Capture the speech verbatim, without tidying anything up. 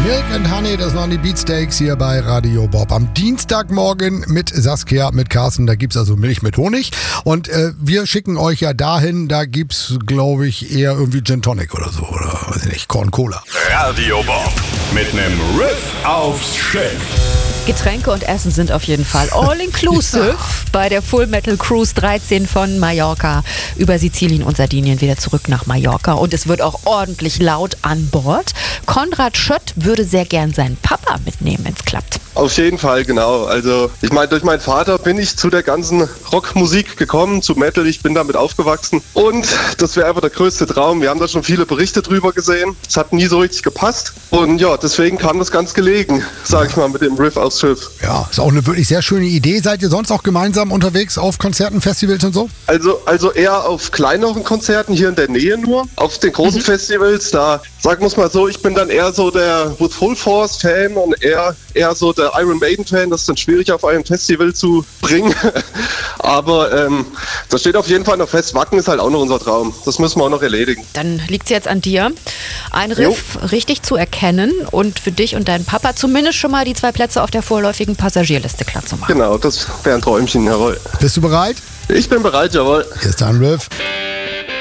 Milk and Honey, das waren die Beatsteaks hier bei Radio Bob. Am Dienstagmorgen mit Saskia, mit Carsten, da gibt's also Milch mit Honig. Und äh, wir schicken euch ja dahin, da gibt's, glaube ich, eher irgendwie Gin Tonic oder so. Oder weiß ich nicht, Corn Cola. Radio Bob mit einem Riff aufs Schiff. Getränke und Essen sind auf jeden Fall all-inclusive bei der Full Metal Cruise dreizehn von Mallorca über Sizilien und Sardinien wieder zurück nach Mallorca. Und es wird auch ordentlich laut an Bord. Konrad Schött würde sehr gern seinen Papa mitnehmen, wenn es klappt. Auf jeden Fall, genau. Also ich meine, durch meinen Vater bin ich zu der ganzen Rockmusik gekommen, zu Metal. Ich bin damit aufgewachsen und das wäre einfach der größte Traum. Wir haben da schon viele Berichte drüber gesehen. Es hat nie so richtig gepasst und ja, deswegen kam das ganz gelegen, sage ich mal, mit dem Riff aufs Schiff. Ja, ist auch eine wirklich sehr schöne Idee. Seid ihr sonst auch gemeinsam unterwegs auf Konzerten, Festivals und so? Also, also eher auf kleineren Konzerten hier in der Nähe nur. Auf den großen mhm. Festivals, da sagen wir es mal so, ich bin dann eher so der With Full Force Fan und eher, eher so der Iron Maiden Fan. Das ist dann schwierig auf einem Festival zu bringen. Aber ähm, das steht auf jeden Fall noch fest. Wacken ist halt auch noch unser Traum. Das müssen wir auch noch erledigen. Dann liegt es jetzt an dir, ein Riff jo. richtig zu erkennen und für dich und deinen Papa zumindest schon mal die zwei Plätze auf der vorläufigen Passagierliste klar zu machen. Genau, das wäre ein Träumchen, jawohl. Bist du bereit? Ich bin bereit, jawohl. Hier ist dein Riff.